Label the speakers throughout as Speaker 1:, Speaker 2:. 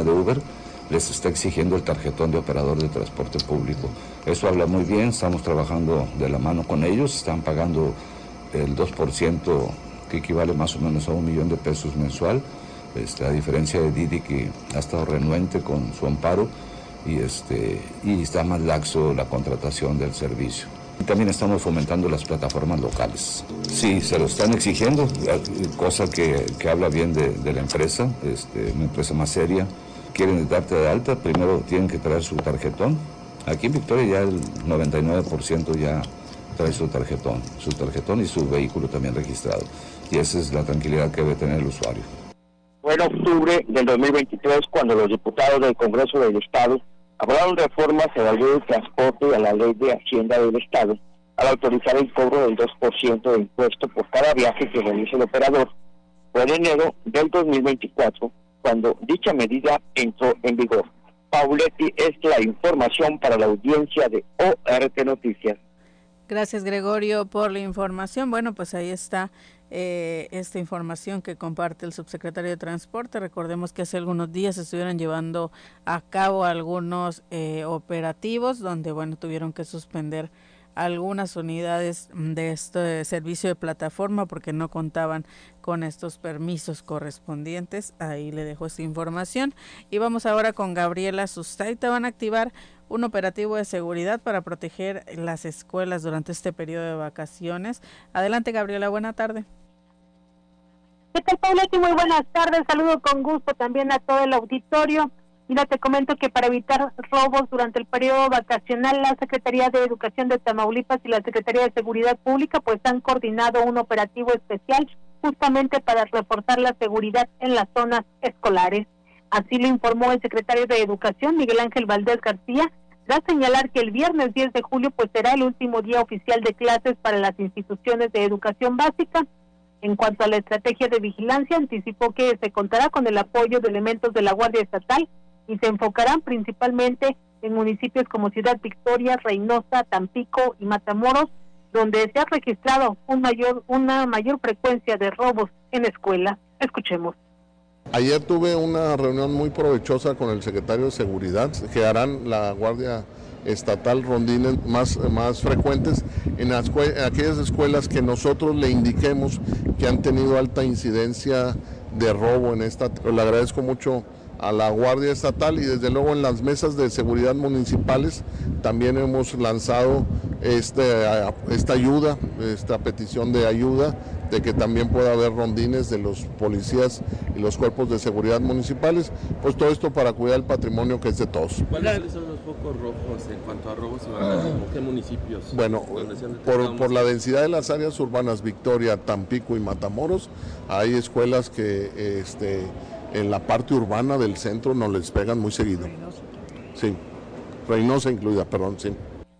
Speaker 1: sistema de Uber, les está exigiendo el tarjetón de operador de transporte público. Eso habla muy bien, estamos trabajando de la mano con ellos, están pagando el 2%, que equivale más o menos a $1,000,000 mensual, a diferencia de Didi, que ha estado renuente con su amparo, y está más laxo la contratación del servicio. También estamos fomentando las plataformas locales. Sí, se lo están exigiendo, cosa que habla bien de la empresa, una empresa más seria. Quieren darte de alta, primero tienen que traer su tarjetón. Aquí en Victoria ya el 99% ya trae su tarjetón y su vehículo también registrado. Y esa es la tranquilidad que debe tener el usuario.
Speaker 2: Fue en octubre del 2023 cuando los diputados del Congreso del Estado aprobaron reformas a la ley de transporte y a la ley de Hacienda del Estado al autorizar el cobro del 2% de impuesto por cada viaje que realice el operador. Fue en enero del 2024 cuando dicha medida entró en vigor. Pauletti, es la información para la audiencia de ORT Noticias.
Speaker 3: Gracias, Gregorio, por la información. Bueno, pues ahí está esta información que comparte el subsecretario de Transporte. Recordemos que hace algunos días se estuvieron llevando a cabo algunos operativos donde, bueno, tuvieron que suspender algunas unidades de este servicio de plataforma porque no contaban con estos permisos correspondientes. Ahí le dejo esta información. Y vamos ahora con Gabriela Sustaita. Van a activar un operativo de seguridad para proteger las escuelas durante este periodo de vacaciones. Adelante, Gabriela, buena tarde.
Speaker 4: ¿Qué tal, Pauletti? Muy buenas tardes. Saludo con gusto también a todo el auditorio. Mira, te comento que para evitar robos durante el periodo vacacional, la Secretaría de Educación de Tamaulipas y la Secretaría de Seguridad Pública pues han coordinado un operativo especial justamente para reforzar la seguridad en las zonas escolares. Así lo informó el secretario de Educación, Miguel Ángel Valdés García, tras señalar que el viernes 10 de julio pues será el último día oficial de clases para las instituciones de educación básica. En cuanto a la estrategia de vigilancia, anticipó que se contará con el apoyo de elementos de la Guardia Estatal y se enfocarán principalmente en municipios como Ciudad Victoria, Reynosa, Tampico y Matamoros, donde se ha registrado una mayor frecuencia de robos en escuelas. Escuchemos.
Speaker 5: Ayer tuve una reunión muy provechosa con el secretario de Seguridad, que harán la Guardia Estatal rondines más frecuentes en aquellas escuelas que nosotros le indiquemos que han tenido alta incidencia de robo en esta. Le agradezco mucho a la Guardia Estatal y desde luego en las mesas de seguridad municipales también hemos lanzado esta ayuda, esta petición de ayuda, de que también pueda haber rondines de los policías y los cuerpos de seguridad municipales, pues todo esto para cuidar el patrimonio que es de todos.
Speaker 6: ¿Cuáles son los focos rojos en cuanto a robos y vandalismo? ¿Qué municipios?
Speaker 5: Bueno, por la densidad de las áreas urbanas, Victoria, Tampico y Matamoros, hay escuelas que en la parte urbana del centro nos les pegan muy seguido. Sí, Reynosa incluida, perdón, sí.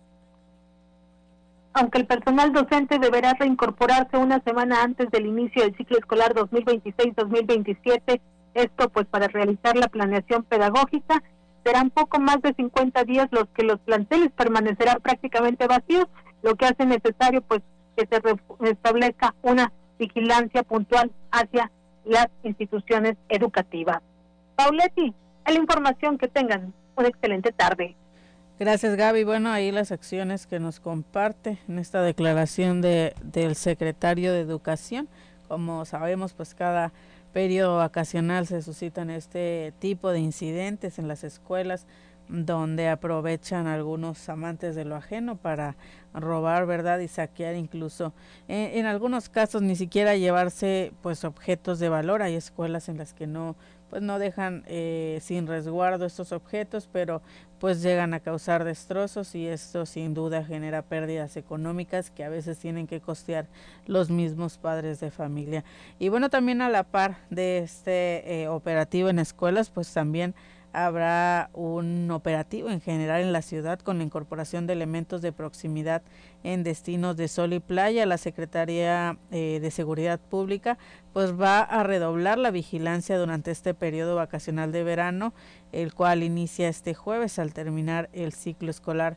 Speaker 4: Aunque el personal docente deberá reincorporarse una semana antes del inicio del ciclo escolar 2026-2027, esto pues para realizar la planeación pedagógica, serán poco más de 50 días los que los planteles permanecerán prácticamente vacíos, lo que hace necesario pues que se establezca una vigilancia puntual hacia las instituciones educativas. Pauletti, a la información, que tengan una excelente tarde.
Speaker 3: Gracias, Gaby. Bueno, ahí las acciones que nos comparte en esta declaración del secretario de Educación. Como sabemos, pues cada periodo vacacional se suscitan este tipo de incidentes en las escuelas donde aprovechan algunos amantes de lo ajeno para robar, ¿verdad? Y saquear, incluso en algunos casos ni siquiera llevarse pues objetos de valor. Hay escuelas en las que no dejan sin resguardo estos objetos, pero pues llegan a causar destrozos y esto sin duda genera pérdidas económicas que a veces tienen que costear los mismos padres de familia. Y bueno, también a la par de este operativo en escuelas, pues también habrá un operativo en general en la ciudad con la incorporación de elementos de proximidad en destinos de sol y playa. La Secretaría de Seguridad Pública pues va a redoblar la vigilancia durante este periodo vacacional de verano, el cual inicia este jueves al terminar el ciclo escolar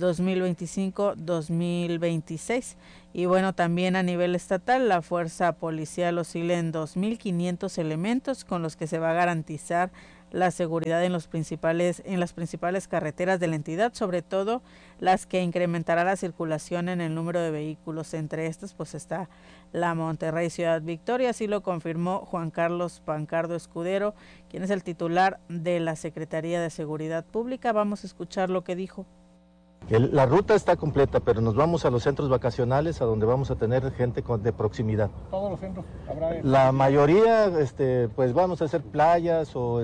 Speaker 3: 2025-2026. Y bueno, también a nivel estatal, la fuerza policial oscila en 2.500 elementos con los que se va a garantizar la seguridad en las principales carreteras de la entidad, sobre todo las que incrementará la circulación en el número de vehículos. Entre estas pues está la Monterrey Ciudad Victoria, así lo confirmó Juan Carlos Pancardo Escudero, quien es el titular de la Secretaría de Seguridad Pública. Vamos a escuchar lo que dijo.
Speaker 7: La ruta está completa, pero nos vamos a los centros vacacionales, a donde vamos a tener gente de proximidad.
Speaker 8: ¿Todos los centros habrá?
Speaker 7: La mayoría, pues vamos a hacer playas o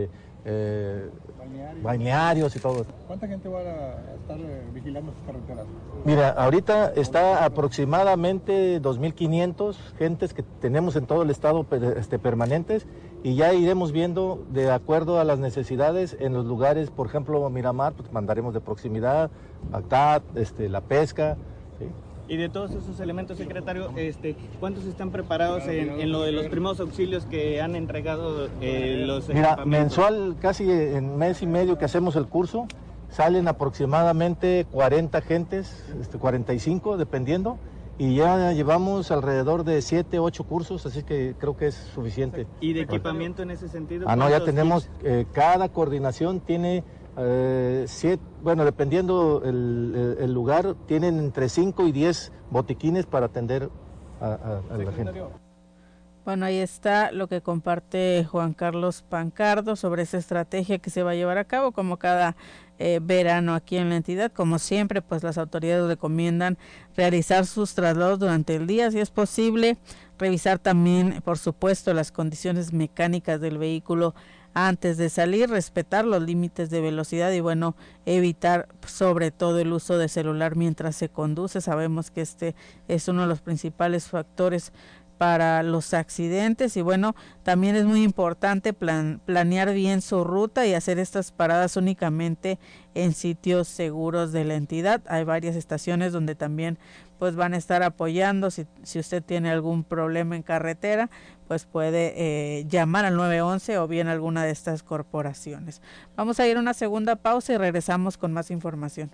Speaker 7: balnearios y todo.
Speaker 8: ¿Cuánta gente va a estar vigilando sus carreteras?
Speaker 7: Mira, ahorita está aproximadamente 2.500 gentes que tenemos en todo el estado permanentes, y ya iremos viendo de acuerdo a las necesidades en los lugares. Por ejemplo, Miramar, pues mandaremos de proximidad, Bagdad, la pesca, ¿sí?
Speaker 9: Y de todos esos elementos, secretario, ¿cuántos están preparados en lo de los primeros auxilios que han entregado los
Speaker 7: Mira,
Speaker 9: equipamientos?
Speaker 7: mensual, casi en mes y medio que hacemos el curso, salen aproximadamente 40 gentes, 45 dependiendo, y ya llevamos alrededor de 7, 8 cursos, así que creo que es suficiente.
Speaker 9: ¿Y de equipamiento en ese sentido?
Speaker 7: No, ya tenemos, cada coordinación tiene 7, bueno, dependiendo el lugar, tienen entre 5 y 10 botiquines para atender a la gente.
Speaker 3: Bueno, ahí está lo que comparte Juan Carlos Pancardo sobre esa estrategia que se va a llevar a cabo como cada verano aquí en la entidad. Como siempre, pues las autoridades recomiendan realizar sus traslados durante el día, si es posible, revisar también, por supuesto, las condiciones mecánicas del vehículo antes de salir, respetar los límites de velocidad y bueno, evitar sobre todo el uso de celular mientras se conduce. Sabemos que este es uno de los principales factores para los accidentes y bueno, también es muy importante planear bien su ruta y hacer estas paradas únicamente en sitios seguros de la entidad. Hay varias estaciones donde también pues van a estar apoyando. Si usted tiene algún problema en carretera, pues puede llamar al 911 o bien alguna de estas corporaciones. Vamos a ir a una segunda pausa y regresamos con más información.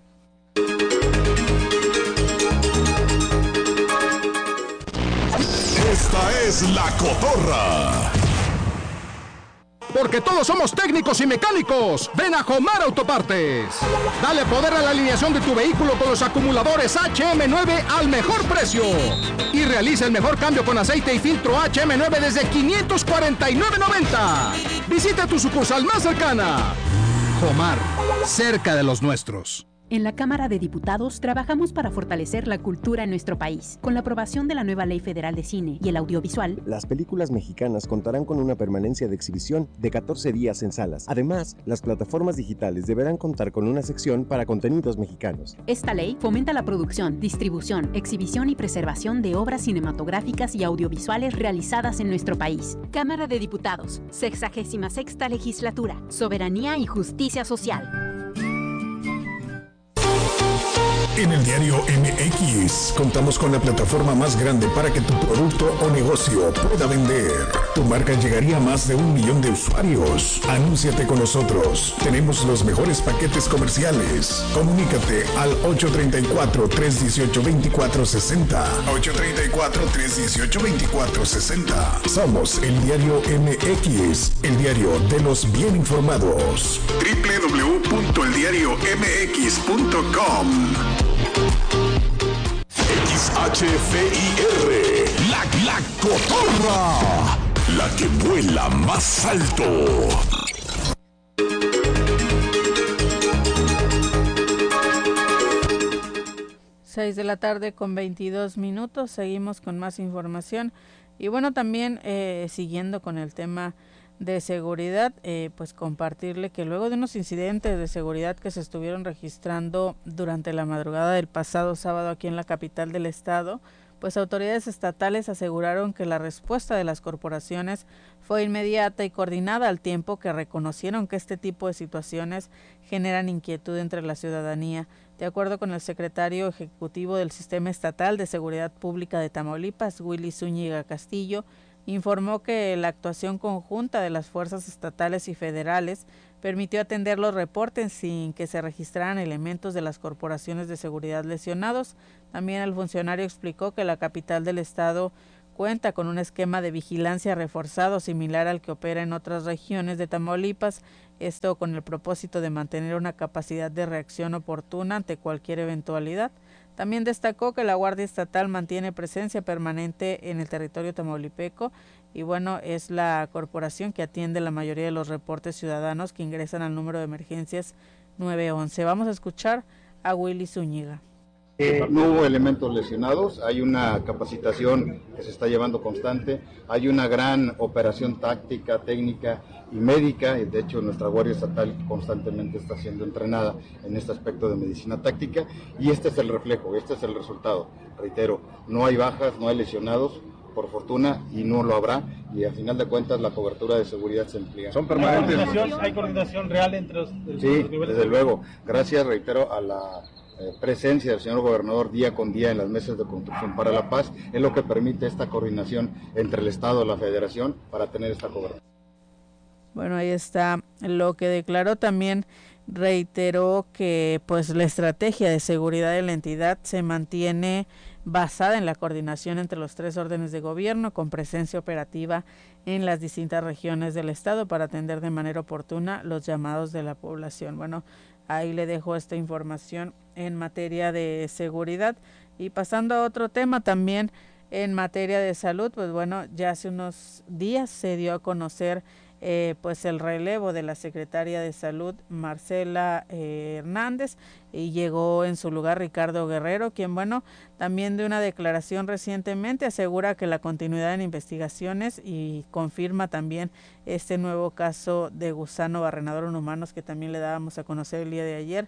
Speaker 10: Esta es La Cotorra.
Speaker 11: Porque todos somos técnicos y mecánicos. Ven a Jomar Autopartes. Dale poder a la alineación de tu vehículo con los acumuladores HM9 al mejor precio. Y realiza el mejor cambio con aceite y filtro HM9 desde $549.90. Visita tu sucursal más cercana. Jomar, cerca de los nuestros.
Speaker 12: En la Cámara de Diputados trabajamos para fortalecer la cultura en nuestro país. Con la aprobación de la nueva Ley Federal de Cine y el Audiovisual,
Speaker 13: las películas mexicanas contarán con una permanencia de exhibición de 14 días en salas. Además, las plataformas digitales deberán contar con una sección para contenidos mexicanos.
Speaker 12: Esta ley fomenta la producción, distribución, exhibición y preservación de obras cinematográficas y audiovisuales realizadas en nuestro país. Cámara de Diputados, 66ª Legislatura, Soberanía y Justicia Social.
Speaker 10: En el diario MX contamos con la plataforma más grande para que tu producto o negocio pueda vender. Tu marca llegaría a más de 1 millón de usuarios. Anúnciate con nosotros. Tenemos los mejores paquetes comerciales. Comunícate al 834-318-2460. 834-318-2460. Somos el diario MX, el diario de los bien informados. www.eldiariomx.com. XHFIR, la Cotorra, la que vuela más alto.
Speaker 3: Seis de la tarde con 22 minutos, seguimos con más información y bueno, también siguiendo con el tema de seguridad, pues compartirle que luego de unos incidentes de seguridad que se estuvieron registrando durante la madrugada del pasado sábado aquí en la capital del estado, pues autoridades estatales aseguraron que la respuesta de las corporaciones fue inmediata y coordinada, al tiempo que reconocieron que este tipo de situaciones generan inquietud entre la ciudadanía. De acuerdo con el secretario ejecutivo del Sistema Estatal de Seguridad Pública de Tamaulipas, Willy Zúñiga Castillo, informó que la actuación conjunta de las fuerzas estatales y federales permitió atender los reportes sin que se registraran elementos de las corporaciones de seguridad lesionados. También el funcionario explicó que la capital del estado cuenta con un esquema de vigilancia reforzado similar al que opera en otras regiones de Tamaulipas, esto con el propósito de mantener una capacidad de reacción oportuna ante cualquier eventualidad. También destacó que la Guardia Estatal mantiene presencia permanente en el territorio tamaulipeco y bueno, es la corporación que atiende la mayoría de los reportes ciudadanos que ingresan al número de emergencias 911. Vamos a escuchar a Willy Zúñiga.
Speaker 14: No hubo elementos lesionados, hay una capacitación que se está llevando constante, hay una gran operación táctica, técnica y médica, y de hecho nuestra Guardia Estatal constantemente está siendo entrenada en este aspecto de medicina táctica, y este es el reflejo, este es el resultado. Reitero, no hay bajas, no hay lesionados, por fortuna, y no lo habrá, y al final de cuentas la cobertura de seguridad se emplea.
Speaker 8: ¿Son permanentes? ¿Hay coordinación real entre los
Speaker 14: Sí, desde luego, gracias, reitero, a la presencia del señor gobernador día con día en las mesas de construcción para la paz, es lo que permite esta coordinación entre el Estado y la Federación para tener esta cobertura.
Speaker 3: Bueno, ahí está lo que declaró. También reiteró que pues la estrategia de seguridad de la entidad se mantiene basada en la coordinación entre los 3 órdenes de gobierno, con presencia operativa en las distintas regiones del estado para atender de manera oportuna los llamados de la población. Bueno, ahí le dejo esta información en materia de seguridad. Y pasando a otro tema también en materia de salud, pues bueno, ya hace unos días se dio a conocer pues el relevo de la secretaria de Salud, Marcela Hernández, y llegó en su lugar Ricardo Guerrero, quien bueno, también de una declaración recientemente asegura que la continuidad en investigaciones y confirma también este nuevo caso de gusano barrenador en humanos que también le dábamos a conocer el día de ayer.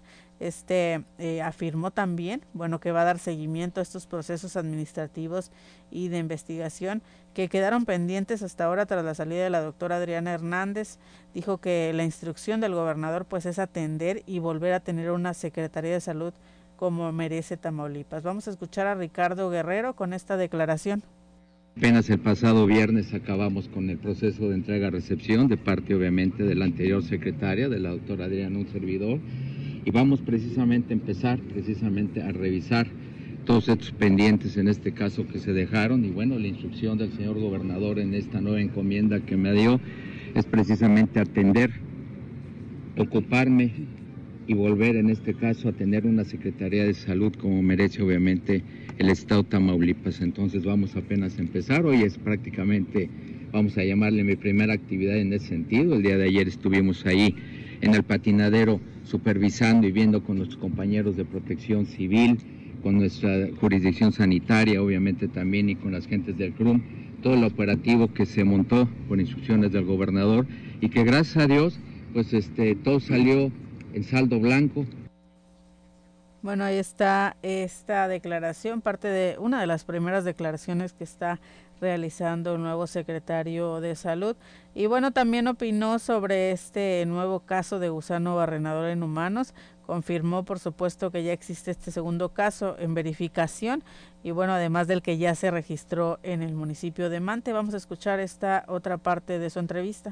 Speaker 3: Afirmó también, bueno, que va a dar seguimiento a estos procesos administrativos y de investigación que quedaron pendientes hasta ahora tras la salida de la doctora Adriana Hernández. Dijo que la instrucción del gobernador pues es atender y volver a tener una Secretaría de Salud como merece Tamaulipas. Vamos a escuchar a Ricardo Guerrero con esta declaración.
Speaker 15: Apenas el pasado viernes acabamos con el proceso de entrega-recepción de parte obviamente de la anterior secretaria, de la doctora Adriana, un servidor, y vamos precisamente a empezar a revisar todos estos pendientes en este caso que se dejaron, y bueno, la instrucción del señor gobernador en esta nueva encomienda que me dio es precisamente atender, ocuparme y volver en este caso a tener una Secretaría de Salud como merece obviamente el estado Tamaulipas. Entonces vamos apenas a empezar, hoy es prácticamente, vamos a llamarle mi primera actividad en ese sentido. El día de ayer estuvimos ahí en el patinadero supervisando y viendo con nuestros compañeros de protección civil, con nuestra jurisdicción sanitaria obviamente también, y con las gentes del CRUM, todo el operativo que se montó por instrucciones del gobernador, y que gracias a Dios pues todo salió en saldo blanco.
Speaker 3: Bueno, ahí está esta declaración, parte de una de las primeras declaraciones que está realizando el nuevo secretario de Salud. Y bueno, también opinó sobre este nuevo caso de gusano barrenador en humanos. Confirmó, por supuesto, que ya existe este segundo caso en verificación, y bueno, además del que ya se registró en el municipio de Mante. Vamos a escuchar esta otra parte de su entrevista.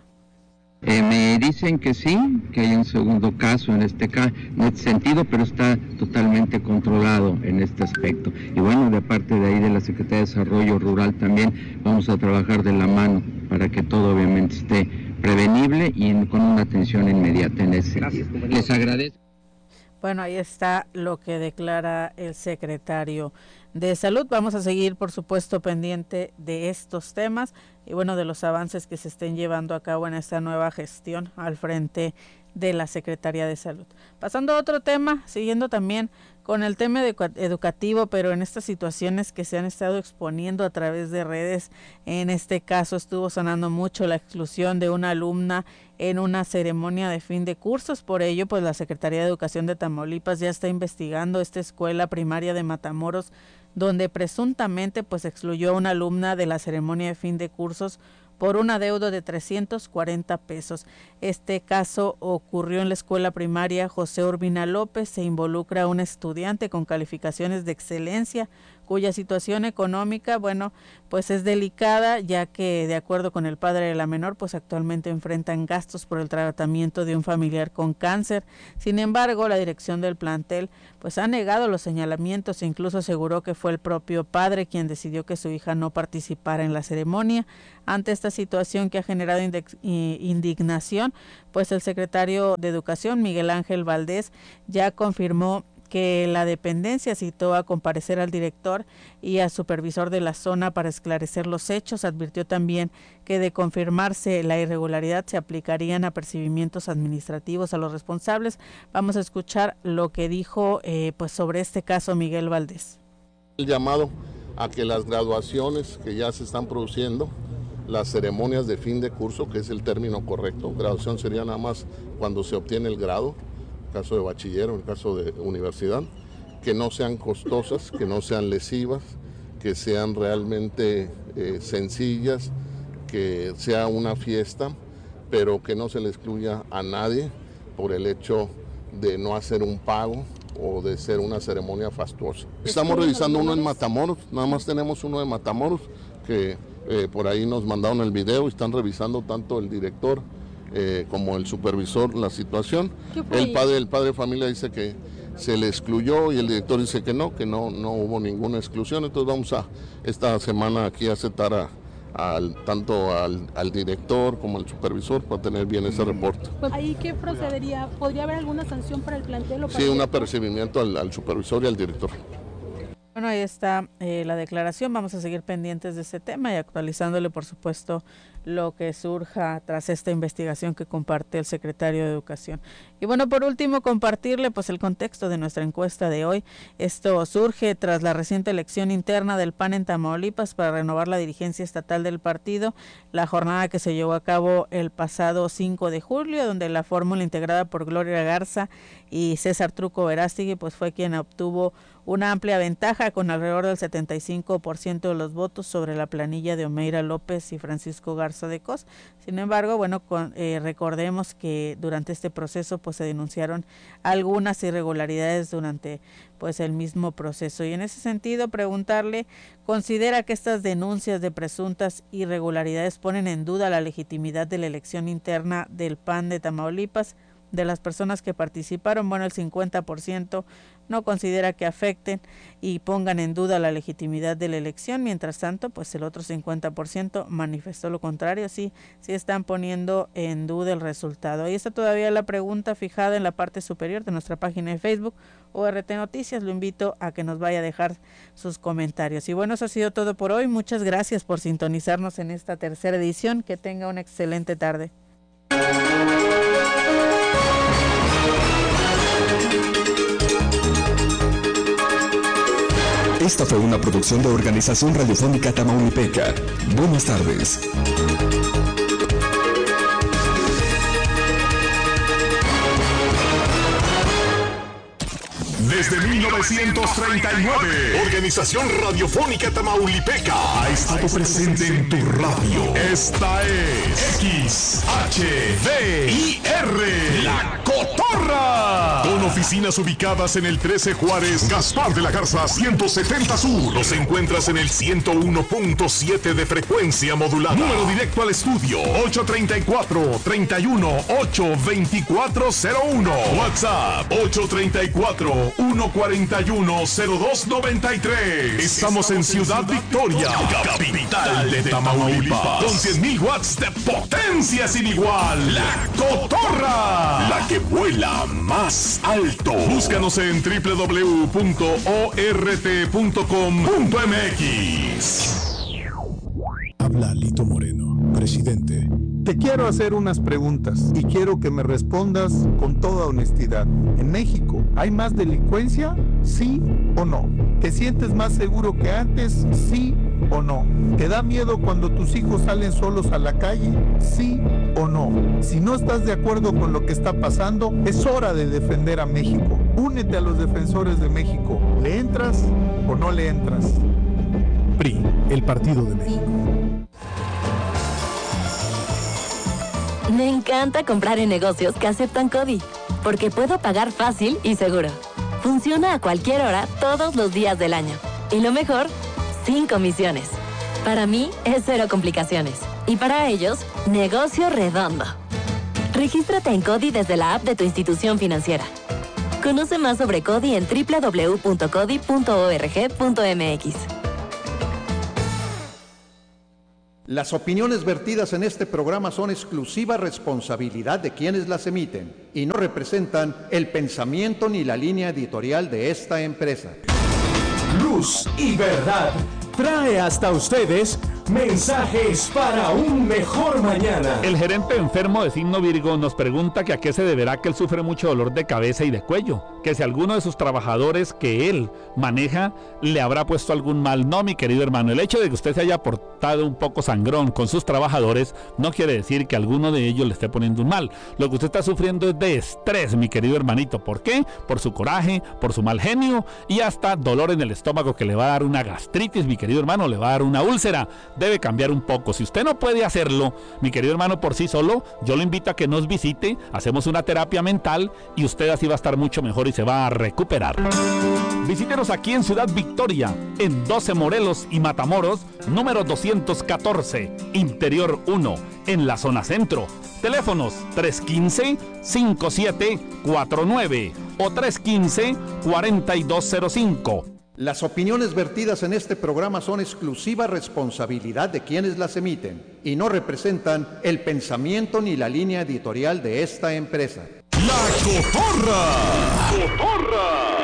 Speaker 15: Me dicen que sí, que hay un segundo caso en este sentido, pero está totalmente controlado en este aspecto. Y bueno, de parte de ahí de la Secretaría de Desarrollo Rural también vamos a trabajar de la mano para que todo obviamente esté prevenible y con una atención inmediata en ese sentido. Les agradezco.
Speaker 3: Bueno, ahí está lo que declara el secretario de Salud. Vamos a seguir, por supuesto, pendiente de estos temas y bueno, de los avances que se estén llevando a cabo en esta nueva gestión al frente de la Secretaría de Salud. Pasando a otro tema, siguiendo también con el tema educativo, pero en estas situaciones que se han estado exponiendo a través de redes. En este caso estuvo sonando mucho la exclusión de una alumna en una ceremonia de fin de cursos. Por ello, pues la Secretaría de Educación de Tamaulipas ya está investigando esta escuela primaria de Matamoros, donde presuntamente pues excluyó a una alumna de la ceremonia de fin de cursos por un adeudo de 340 pesos. Este caso ocurrió en la escuela primaria José Urbina López. Se involucra a un estudiante con calificaciones de excelencia cuya situación económica, bueno, pues es delicada, ya que de acuerdo con el padre de la menor, pues actualmente enfrentan gastos por el tratamiento de un familiar con cáncer. Sin embargo, la dirección del plantel pues ha negado los señalamientos e incluso aseguró que fue el propio padre quien decidió que su hija no participara en la ceremonia. Ante esta situación que ha generado indignación, pues el secretario de Educación, Miguel Ángel Valdés, ya confirmó que la dependencia citó a comparecer al director y al supervisor de la zona para esclarecer los hechos. Advirtió también que de confirmarse la irregularidad se aplicarían apercibimientos administrativos a los responsables. Vamos a escuchar lo que dijo pues sobre este caso Miguel Valdés.
Speaker 5: El llamado a que las graduaciones que ya se están produciendo, las ceremonias de fin de curso, que es el término correcto, graduación sería nada más cuando se obtiene el grado, caso de bachiller o en caso de universidad, que no sean costosas, que no sean lesivas, que sean realmente sencillas, que sea una fiesta, pero que no se le excluya a nadie por el hecho de no hacer un pago o de ser una ceremonia fastuosa. Estamos revisando uno en Matamoros, nada más tenemos uno de Matamoros, que por ahí nos mandaron el video y están revisando tanto el director como el supervisor la situación. El padre de familia dice que se le excluyó y el director dice que no hubo ninguna exclusión. Entonces vamos a esta semana aquí a citar tanto al director como al supervisor para tener bien ese reporte.
Speaker 16: ¿Ahí qué procedería? ¿Podría haber alguna sanción para el plantel? O para
Speaker 5: sí, un apercibimiento al supervisor y al director.
Speaker 3: Bueno, ahí está la declaración. Vamos a seguir pendientes de este tema y actualizándole, por supuesto, lo que surja tras esta investigación que comparte el secretario de Educación. Y bueno, por último, compartirle pues el contexto de nuestra encuesta de hoy. Esto surge tras la reciente elección interna del PAN en Tamaulipas para renovar la dirigencia estatal del partido, la jornada que se llevó a cabo el pasado 5 de julio, donde la fórmula integrada por Gloria Garza y César Truco Verástegui pues fue quien obtuvo una amplia ventaja con alrededor del 75% de los votos sobre la planilla de Omeira López y Francisco Garza de Cos. Sin embargo, bueno, recordemos que durante este proceso pues se denunciaron algunas irregularidades durante pues el mismo proceso. Y en ese sentido preguntarle, ¿considera que estas denuncias de presuntas irregularidades ponen en duda la legitimidad de la elección interna del PAN de Tamaulipas? De las personas que participaron, bueno, el 50% no considera que afecten y pongan en duda la legitimidad de la elección. Mientras tanto, pues el otro 50% manifestó lo contrario, sí están poniendo en duda el resultado. Ahí está todavía la pregunta fijada en la parte superior de nuestra página de Facebook, ORT Noticias. Lo invito a que nos vaya a dejar sus comentarios. Y bueno, eso ha sido todo por hoy. Muchas gracias por sintonizarnos en esta tercera edición. Que tenga una excelente tarde.
Speaker 10: Esta fue una producción de Organización Radiofónica Tamaulipeca. Buenas tardes. Desde 1939, Organización Radiofónica Tamaulipeca ha estado presente en tu radio. Esta es XHVIR, La Cotorra. Con oficinas ubicadas en el 13 Juárez, Gaspar de la Garza 170 Sur. Los encuentras en el 101.7 de frecuencia modulada. Número directo al estudio 834-31-82401. WhatsApp 834-141-0293. Estamos en Ciudad Victoria, capital de Tamaulipas, con 100,000 watts de potencia sin igual. La Cotorra, la que vuela más alto. Búscanos en www.ort.com.mx.
Speaker 17: Habla Lito Moreno, presidente. Te quiero hacer unas preguntas y quiero que me respondas con toda honestidad. ¿En México hay más delincuencia? ¿Sí o no? ¿Te sientes más seguro que antes? ¿Sí o no? ¿Te da miedo cuando tus hijos salen solos a la calle? ¿Sí o no? Si no estás de acuerdo con lo que está pasando, es hora de defender a México. Únete a los defensores de México. ¿Le entras o no le entras? PRI, el Partido de México.
Speaker 18: Me encanta comprar en negocios que aceptan CODI, porque puedo pagar fácil y seguro. Funciona a cualquier hora, todos los días del año. Y lo mejor, sin comisiones. Para mí es cero complicaciones. Y para ellos, negocio redondo. Regístrate en CODI desde la app de tu institución financiera. Conoce más sobre CODI en www.codi.org.mx.
Speaker 19: Las opiniones vertidas en este programa son exclusiva responsabilidad de quienes las emiten y no representan el pensamiento ni la línea editorial de esta empresa.
Speaker 20: Luz y Verdad trae hasta ustedes mensajes para un mejor mañana.
Speaker 21: El gerente enfermo de signo Virgo nos pregunta que a qué se deberá que él sufre mucho dolor de cabeza y de cuello, que si alguno de sus trabajadores que él maneja le habrá puesto algún mal. No, mi querido hermano, el hecho de que usted se haya portado un poco sangrón con sus trabajadores no quiere decir que alguno de ellos le esté poniendo un mal. Lo que usted está sufriendo es de estrés, mi querido hermanito. ¿Por qué? Por su coraje, por su mal genio y hasta dolor en el estómago que le va a dar una gastritis, mi querido hermano, le va a dar una úlcera. Debe cambiar un poco. Si usted no puede hacerlo, mi querido hermano, por sí solo, yo lo invito a que nos visite, hacemos una terapia mental y usted así va a estar mucho mejor y se va a recuperar. Visítenos aquí en Ciudad Victoria, en 12 Morelos y Matamoros, número 214, Interior 1, en la zona centro. Teléfonos 315-5749 o 315-4205.
Speaker 19: Las opiniones vertidas en este programa son exclusiva responsabilidad de quienes las emiten y no representan el pensamiento ni la línea editorial de esta empresa.
Speaker 20: La Cotorra.